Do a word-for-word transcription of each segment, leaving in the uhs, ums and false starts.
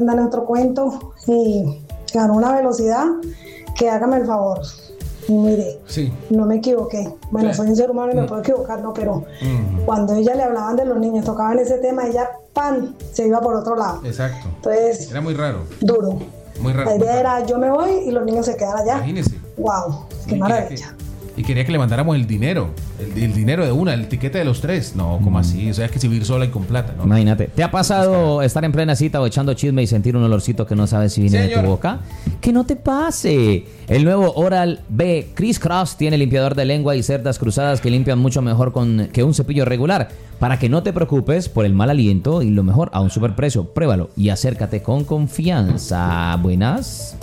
andan en otro cuento y ganó una velocidad que hágame el favor. Y mire, sí. no me equivoqué. Bueno, sí. soy un ser humano y me mm. puedo equivocar, ¿no? Pero mm. cuando ella le hablaban de los niños, tocaban ese tema, ella, ¡pam!, se iba por otro lado. Exacto. Entonces, era muy raro. Duro. Muy raro. La idea muy raro. era, yo me voy y los niños se quedan allá. Imagínese. ¡Wow! ¡Qué y maravilla! Que, y quería que le mandáramos el dinero. El, el dinero de una, el tiquete de los tres. No, ¿cómo mm. así? O sea, es que si vivir sola y con plata, ¿no? Imagínate. ¿Te ha pasado estar en plena cita o echando chisme y sentir un olorcito que no sabes si viene Señor. de tu boca? ¡Que no te pase! El nuevo Oral-B Criss Cross tiene limpiador de lengua y cerdas cruzadas que limpian mucho mejor con, que un cepillo regular. Para que no te preocupes por el mal aliento y lo mejor a un superprecio. Pruébalo y acércate con confianza. Buenas.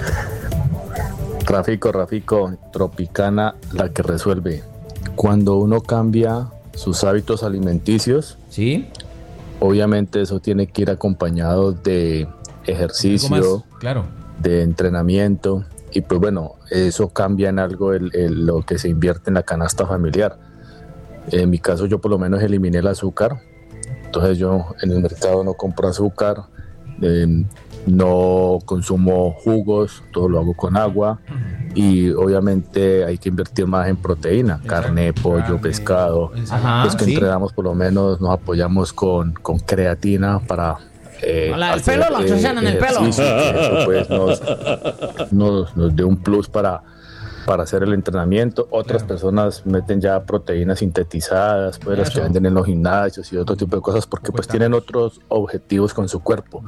Rafico, Rafico, Tropicana, la que resuelve. Cuando uno cambia sus hábitos alimenticios, ¿sí? Obviamente eso tiene que ir acompañado de ejercicio, claro. de entrenamiento, y pues bueno, eso cambia en algo el, el, lo que se invierte en la canasta familiar. En mi caso yo por lo menos eliminé el azúcar, entonces yo en el mercado no compro azúcar, eh, no consumo jugos, todo lo hago con agua y obviamente hay que invertir más en proteína, exacto. Carne, pollo, carne, pescado. Ajá, los que ¿sí? entrenamos por lo menos nos apoyamos con, con creatina para eh, la del pelo, la eh, obsesión en el pelo. Que eso pues nos, nos, nos dé un plus para para hacer el entrenamiento. Otras claro. personas meten ya proteínas sintetizadas, pues las que venden en los gimnasios y otro tipo de cosas porque pues tienen otros objetivos con su cuerpo.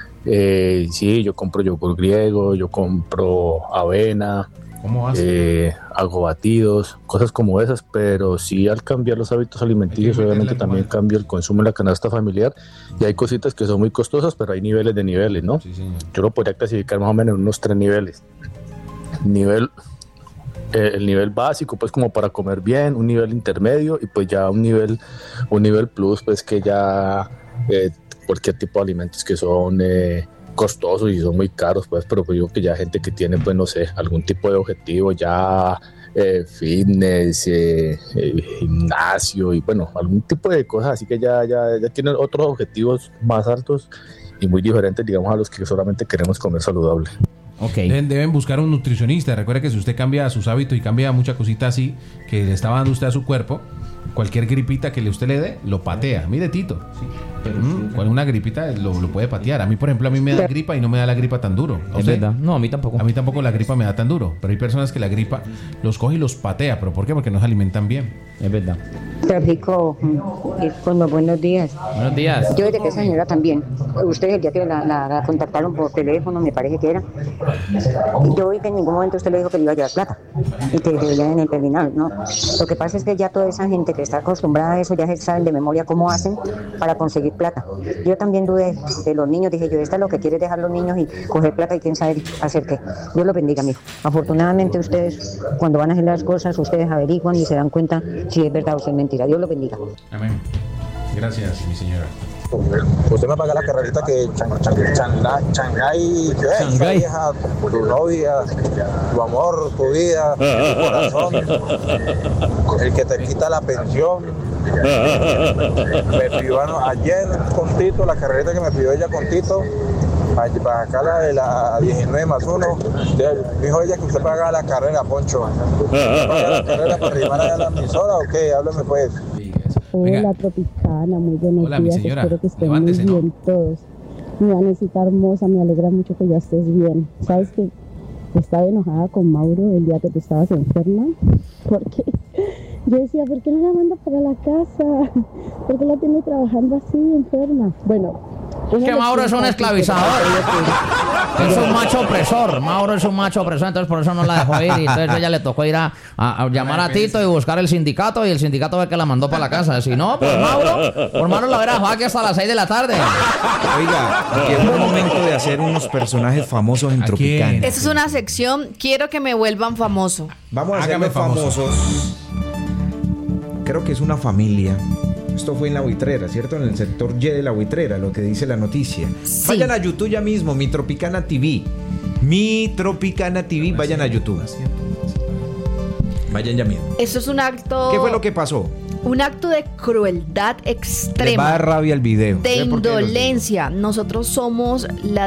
Eh, sí, yo compro yogur griego, yo compro avena, ¿Cómo hace? Eh, hago batidos, cosas como esas, pero sí al cambiar los hábitos alimenticios obviamente también cambia el consumo en la canasta familiar y hay cositas que son muy costosas, pero hay niveles de niveles, ¿no? Sí, sí. Yo lo podría clasificar más o menos en unos tres niveles. Nivel eh, el nivel básico, pues como para comer bien, un nivel intermedio y pues ya un nivel un nivel plus, pues que ya eh, cualquier tipo de alimentos que son eh, costosos y son muy caros, pues, pero pues digo que ya gente que tiene, pues no sé, algún tipo de objetivo ya eh, fitness, eh, eh, gimnasio y bueno, algún tipo de cosas así que ya, ya, ya tienen otros objetivos más altos y muy diferentes, digamos, a los que solamente queremos comer saludable. Okay. Deben, deben buscar un nutricionista. Recuerde que si usted cambia sus hábitos y cambia mucha cosita así que le estaba dando usted a su cuerpo, cualquier gripita que le usted le dé, lo patea. Mire, Tito, sí, pero mm, sí, con una gripita lo, lo puede patear. A mí, por ejemplo, a mí me da gripa y no me da la gripa tan duro. ¿Es verdad? No, a mí tampoco. A mí tampoco la gripa me da tan duro. Pero hay personas que la gripa los coge y los patea. ¿Pero por qué? Porque no se alimentan bien. Es verdad. Tráfico, bueno, buenos días. Buenos días. Yo desde que esa señora también, ustedes el día que la, la, la contactaron por teléfono, me parece que era, yo vi que en ningún momento usted le dijo que le iba a llevar plata y que le iba en el terminal, ¿no? Lo que pasa es que ya toda esa gente que está acostumbrada a eso ya saben de memoria cómo hacen para conseguir plata. Yo también dudé de los niños, dije yo, esta es lo que quiere es dejar los niños y coger plata y quién sabe hacer qué. Dios los bendiga, mijo. Afortunadamente ustedes, cuando van a hacer las cosas, ustedes averiguan y se dan cuenta si es verdad o si es mentira. Dios los bendiga. Amén. Gracias, mi señora. Usted me paga la carrerita que Shanghái, esa vieja, tu novia, tu amor, tu vida, tu corazón, el que te quita la pensión. Me pidió ayer con Tito, la carrerita que me pidió ella con Tito, para acá la de la diecinueve más uno, dijo ella que usted paga la carrera, Poncho. ¿Usted paga la carrera para arribar a la emisora o qué? Háblame pues. Hola, Tropicana, muy buenos Hola, días, mi señora. Espero que estén Levántese, muy bien ¿no? todos. Mi Vanesita hermosa, me alegra mucho que ya estés bien. ¿Sabes que estaba enojada con Mauro el día que tú estabas enferma? Porque yo decía, ¿por qué no la manda para la casa? ¿Por qué la tiene trabajando así, enferma? Bueno, es que Mauro es un esclavizador. Es un macho opresor. Mauro es un macho opresor, entonces por eso no la dejó ir. Y entonces ella le tocó ir a, a, a llamar a Tito y buscar el sindicato. Y el sindicato ve que la mandó para la casa. Si no, por Mauro, por Mauro la hubiera dejado aquí hasta las seis de la tarde. Oiga, llegó el momento de hacer unos personajes famosos en Tropicana. Esta es una sección, quiero que me vuelvan famoso. Vamos a hacerlos famosos. Creo que es una familia. Esto fue en La Buitrera, ¿cierto? En el sector Y de La Buitrera, lo que dice la noticia. Sí. Vayan a YouTube ya mismo, Mi Tropicana T V. Mi Tropicana T V, vayan a YouTube. Vayan ya mismo. Eso es un acto... ¿Qué fue lo que pasó? Un acto de crueldad Le extrema. va a dar rabia el video. De ¿Sabe por qué? Los- indolencia. Nosotros somos la